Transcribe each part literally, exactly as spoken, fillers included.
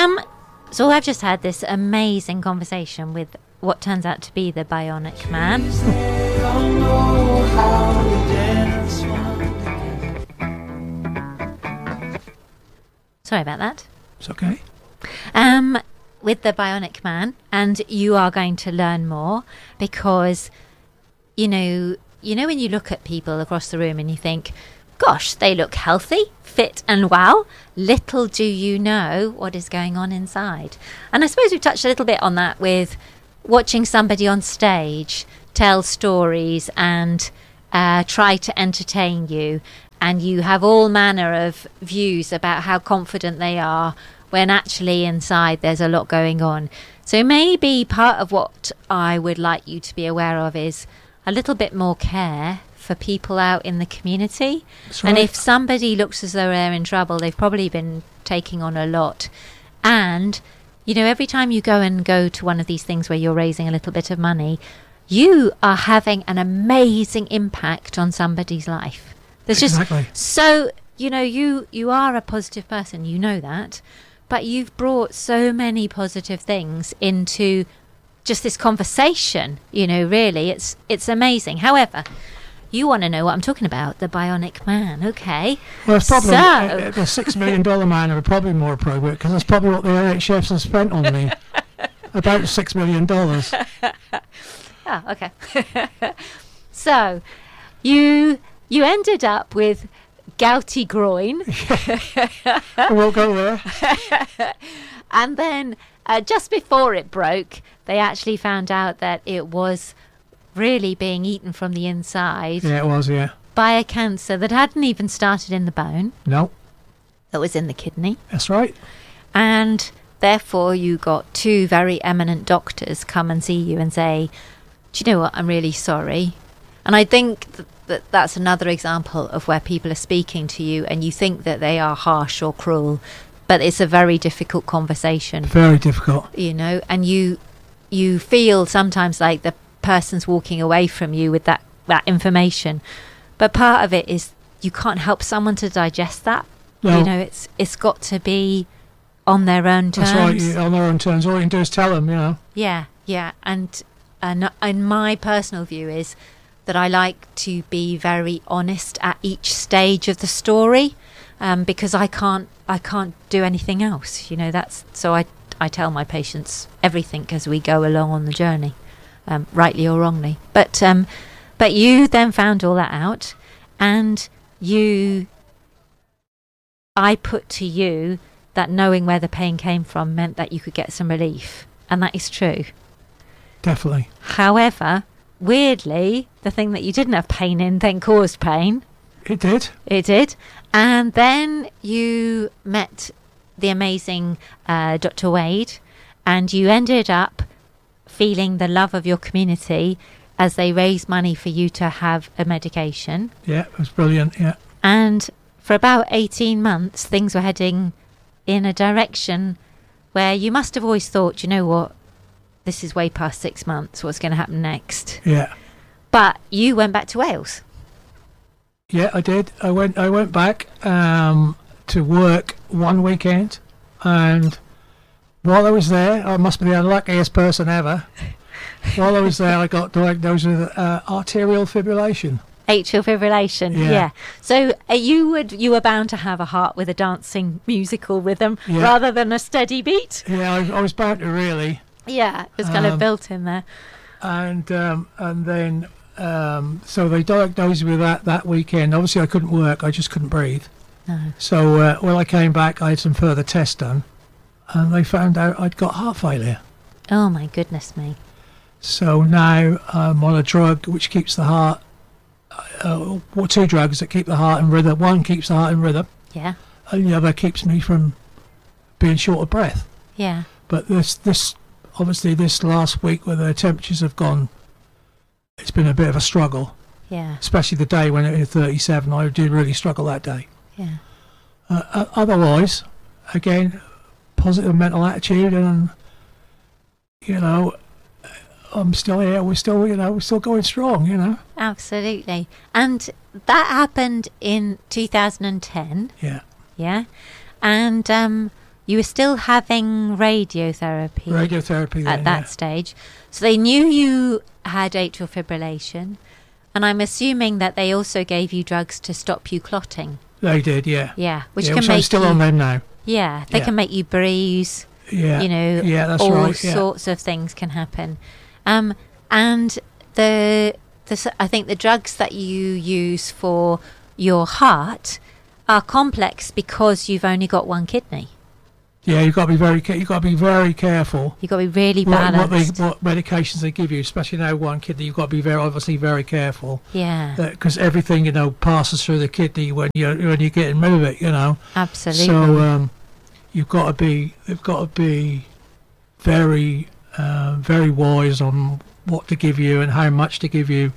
Um, so I've just had this amazing conversation with what turns out to be the Bionic Man. Sorry about that. It's okay. Um, with the Bionic Man, and you are going to learn more because, you know, you know when you look at people across the room and you think, gosh, they look healthy, fit and well. Little do you know what is going on inside. And I suppose we've touched a little bit on that with watching somebody on stage tell stories and uh, try to entertain you. And you have all manner of views about how confident they are when actually inside there's a lot going on. So maybe part of what I would like you to be aware of is a little bit more care for people out in the community. That's And right. if somebody looks as though they're in trouble, they've probably been taking on a lot. And, you know, every time you go and go to one of these things where you're raising a little bit of money, you are having an amazing impact on somebody's life. There's Exactly. just so, you know, you, you are a positive person, you know that, but you've brought so many positive things into just this conversation, you know, really, it's it's amazing. However, you want to know what I'm talking about, the Bionic Man, okay? Well, it's probably So- uh, the six million dollar man are probably more appropriate because that's probably what the N H S has spent on me. About six million dollars. Oh, okay. So, you you ended up with gouty groin, We won't go there. and then uh, just before it broke, they actually found out that it was really being eaten from the inside Yeah, it was. Yeah. by a cancer that hadn't even started in the bone, No, that was in the kidney. that's right. And therefore, you got two very eminent doctors come and see you and say, do you know what, I'm really sorry. And I think th- that that's another example of where people are speaking to you and you think that they are harsh or cruel, but it's a very difficult conversation, Very difficult. you know, and you you feel sometimes like the person's walking away from you with that, that information. But part of it is you can't help someone to digest that. No. You know, it's it's got to be on their own terms. That's right. Yeah, on their own terms. All you can do is tell them. You know. Yeah, yeah, and and and my personal view is that I like to be very honest at each stage of the story, um, because I can't I can't do anything else. You know, that's so I I tell my patients everything as we go along on the journey, um, rightly or wrongly. But um, but you then found all that out, and you. I put to you that knowing where the pain came from meant that you could get some relief. And that is true. Definitely. However, weirdly, the thing that you didn't have pain in then caused pain. It did. It did. And then you met the amazing uh, Doctor Wade, and you ended up feeling the love of your community as they raised money for you to have a medication. Yeah, it was brilliant. Yeah. And for about eighteen months, things were heading in a direction where you must have always thought, you know what, this is way past six months, what's going to happen next? Yeah. But you went back to Wales. Yeah, I did. I went. I went back um, to work one weekend, and while I was there, I must be the unluckiest person ever. While I was there, I got diagnosed with uh, arterial fibrillation. Atrial fibrillation, yeah. Yeah. So uh, you would you were bound to have a heart with a dancing musical rhythm Yeah. rather than a steady beat. Yeah, I, I was bound to really, Yeah, it was kind of Um, built in there. and um, and then um, so they diagnosed me with that that weekend. Obviously, I couldn't work; I just couldn't breathe. No. So uh, when I came back, I had some further tests done, and they found out I'd got heart failure. Oh my goodness me. So now I'm on a drug which keeps the heart. Uh, well, two drugs that keep the heart in rhythm. One keeps the heart in rhythm, Yeah, and the other keeps me from being short of breath. yeah, But this, this, obviously, this last week where the temperatures have gone, it's been a bit of a struggle. yeah, Especially the day when it was thirty-seven, I did really struggle that day. yeah. Uh, uh, otherwise, again, positive mental attitude, and you know, I'm still here. We're still, you know, we're still going strong. You know. Absolutely. And that happened in two thousand ten, Yeah. yeah? And um, you were still having radiotherapy. Radiotherapy at then, that yeah. stage. So they knew you had atrial fibrillation, and I'm assuming that they also gave you drugs to stop you clotting. They did, yeah. Yeah, which yeah, can which make I'm still you, on them now. Yeah, they Yeah. can make you bruise. Yeah, You know, yeah, that's all right. Yeah. sorts of things can happen. Um, and the the s- I think the drugs that you use for your heart are complex because you've only got one kidney. Yeah, you've got to be very, ca- you've got to be very careful. You've got to be really What, what, they, balanced. what medications they give you, especially now one kidney, you've got to be very, obviously, very careful Yeah, because everything you know passes through the kidney when you when you're getting rid of it. You know, absolutely. so um, you've got to be, you've got to be very, uh, very wise on what to give you and how much to give you.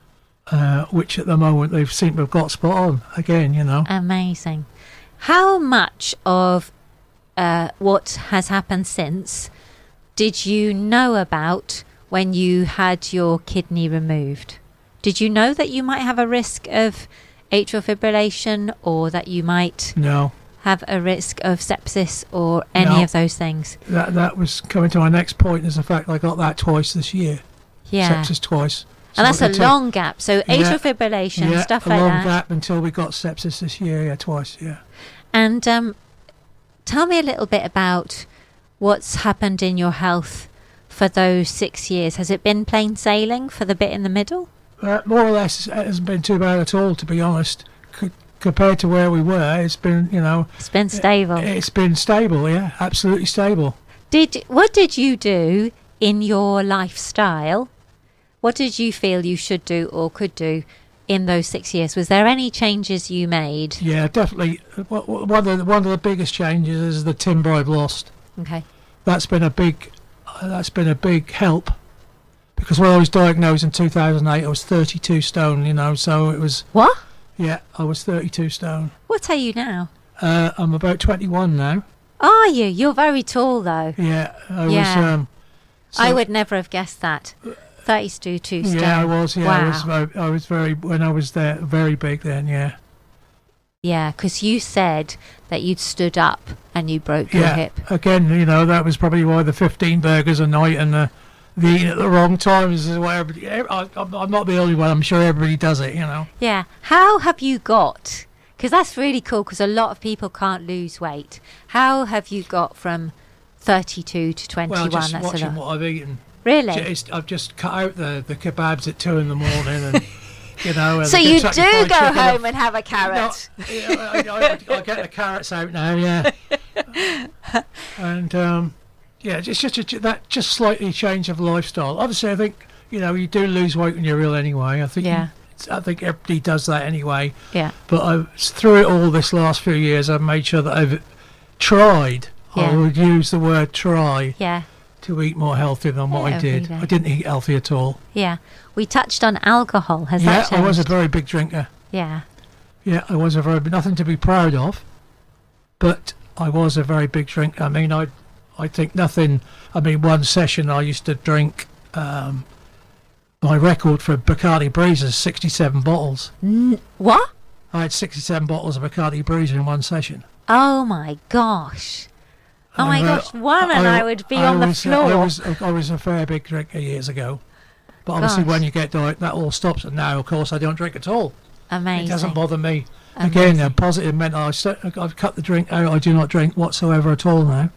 Uh, which at the moment they seem to have got spot on again. You know. Amazing. How much of uh, what has happened since did you know about when you had your kidney removed? Did you know that you might have a risk of atrial fibrillation, or that you might No. have a risk of sepsis, or any No. of those things? That that was coming to my next point. Is the fact I got that twice this year. Yeah. Sepsis twice. And that's So a it took- long gap. So atrial Yeah. fibrillation, yeah, stuff a like long that. gap until we got sepsis this year. Yeah, twice. Yeah. And um, tell me a little bit about what's happened in your health for those six years. Has it been plain sailing for the bit in the middle? Uh, more or less, it hasn't been too bad at all, to be honest. C- compared to where we were, it's been, you know, It's been stable. it's been stable. Yeah, absolutely stable. Did what did you do in your lifestyle? What did you feel you should do or could do in those six years? Was there any changes you made? Yeah, definitely. Wha- wha- One of the, one of the biggest changes is the timber I've lost. Okay. That's been a big, uh, that's been a big help. Because when I was diagnosed in two thousand eight, I was thirty-two stone. You know, so it was. What? Yeah, I was thirty-two stone. What are you now? Uh, I'm about twenty-one now. Are you? You're very tall though. Yeah, I Yeah. was. Um, I so- would never have guessed that. thirty-two two stone. Yeah, I was. Yeah, I was. Wow. very- I was very when I was there, very big then. Yeah. Yeah, because you said that you'd stood up and you broke your Yeah. hip. Again, you know, that was probably why the fifteen burgers a night and the the eating at the wrong times is why everybody. I, I'm I'm not the only one. I'm sure everybody does it. You know. Yeah. How have you got? Because that's really cool. Because a lot of people can't lose weight. How have you got from thirty-two to twenty-one? Well, just that's a watching lot. what I've eaten. Really? Just, I've just cut out the, the kebabs at two in the morning, and you know. And So the you Kentucky do Fried go Chicken home and have a carrot. No, yeah, I, I, I, I get the carrots out now, yeah. and um, yeah, it's just a, that just slightly change of lifestyle. Obviously, I think you know you do lose weight when you're ill anyway. I think Yeah. you, I think everybody does that anyway. Yeah. But I, through it all this last few years, I've made sure that I've tried. I Yeah. would use the word try Yeah. to eat more healthy than what Yeah, I did. every day. I didn't eat healthy at all. Yeah. We touched on alcohol. Has yeah, that I was a changed? very big drinker. Yeah. Yeah, I was a very nothing to be proud of, but I was a very big drinker. I mean, I, I think nothing. I mean, one session I used to drink. Um, my record for Bacardi Breeze is sixty-seven bottles. N- what? I had sixty-seven bottles of Bacardi Breeze in one session. Oh my gosh. Oh my And, uh, gosh. One and I, would be I on the was, uh, floor. I was, I was a fair big drinker years ago, but obviously Gosh. when you get diet, that all stops. And now, of course, I don't drink at all. Amazing. It doesn't bother me. Again, a positive mental. I st- I've cut the drink out. I do not drink whatsoever at all now.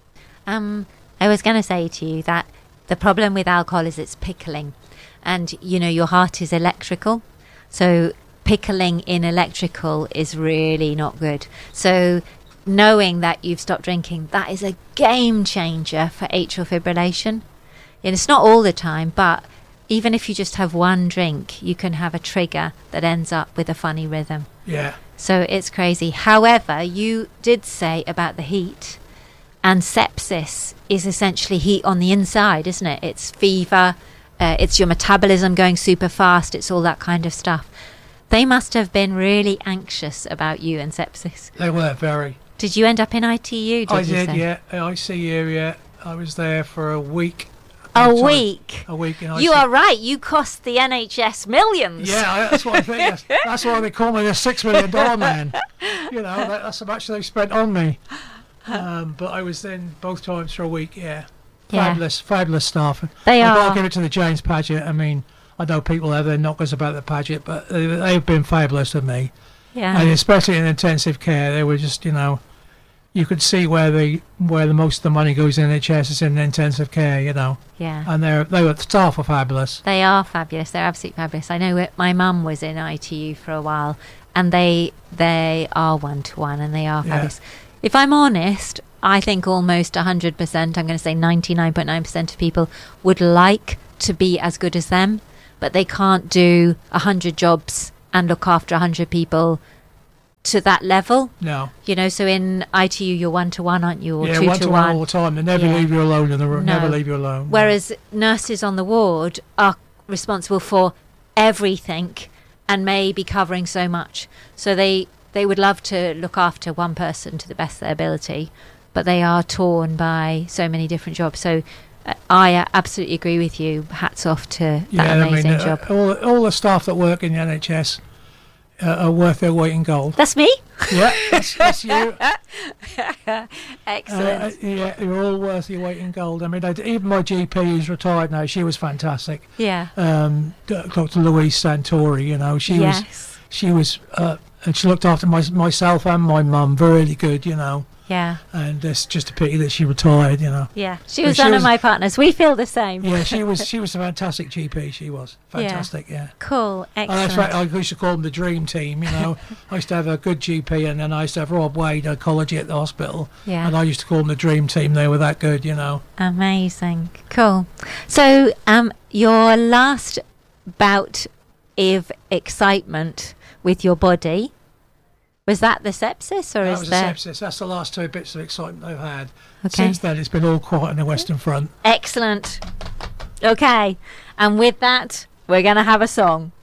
Um, I was going to say to you that the problem with alcohol is it's pickling, and you know your heart is electrical, so pickling in electrical is really not good. So knowing that you've stopped drinking, that is a game changer for atrial fibrillation. And it's not all the time, but even if you just have one drink, you can have a trigger that ends up with a funny rhythm. Yeah, So it's crazy. However, you did say about the heat, and sepsis is essentially heat on the inside, isn't it? It's fever, uh, it's your metabolism going super fast, it's all that kind of stuff. They must have been really anxious about you and sepsis. they were very. Did you end up in I T U? Did I you did, say? yeah. I C U, yeah. I was there for a week. A Sorry, week. A week in You I C U. are right. You cost the N H S millions. Yeah, I, that's what I think. That's, that's why they call me the six million dollar man. You know, that, that's how much they spent on me. um, but I was in both times for a week. Yeah, Yeah. fabulous, fabulous staff. And They I've got are. to give it to the James Paget. I mean, I know people have their knockers about the Paget, but they, they've been fabulous with me. Yeah. And especially in intensive care, they were just, you know, you could see where the where the most of the money goes in N H S is in intensive care, you know. Yeah. And they they were the staff were fabulous. They are fabulous. They're absolutely fabulous. I know it, my mum was in I T U for a while, and they they are one to one, and they are Yeah. fabulous. If I'm honest, I think almost one hundred percent, I'm going to say ninety-nine point nine percent of people would like to be as good as them, but they can't do one hundred jobs and look after one hundred people to that level. No. You know, so in I T U you're one to one, aren't you? Or Yeah, two one to to one one. all the time. They never Yeah. leave you alone in the room. No. Never leave you alone. Whereas nurses on the ward are responsible for everything and may be covering so much. So they they would love to look after one person to the best of their ability, but they are torn by so many different jobs. So uh, I uh, absolutely agree with you. Hats off to yeah, that amazing I mean, uh, job. all all the staff that work in the N H S uh, are worth their weight in gold. That's me. Yeah, that's, that's you. Excellent. Uh, yeah, you're all worth your weight in gold. I mean, I, even my G P, who's retired now, she was fantastic. yeah. Um, D- Doctor Louise Santori, you know, she was Yes. she was, uh, and she looked after my, myself and my mum really good, you know. Yeah. And it's just a pity that she retired, you know. Yeah. She But was she one was- of my partners. We feel the same. Yeah, she was she was a fantastic G P. She was fantastic. Yeah. Cool. And Excellent. that's right. I used to call them the dream team. You know, I used to have a good G P, and then I used to have Rob Wade, oncology at the hospital. Yeah. And I used to call them the dream team. They were that good, you know. Amazing. Cool. So, um, your last bout of excitement with your body, was that the sepsis, or That is was a there? sepsis. That's the last two bits of excitement I've had. Okay. Since then, it's been all quiet on the Western Front. Excellent. Okay. And with that, we're going to have a song.